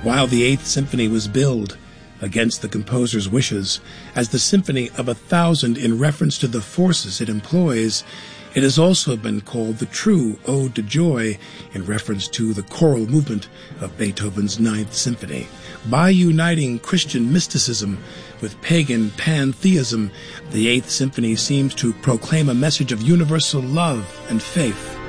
While the Eighth Symphony was billed, against the composer's wishes, as the Symphony of 1,000 in reference to the forces it employs, it has also been called the true Ode to Joy in reference to the choral movement of Beethoven's Ninth Symphony. By uniting Christian mysticism with pagan pantheism, the Eighth Symphony seems to proclaim a message of universal love and faith.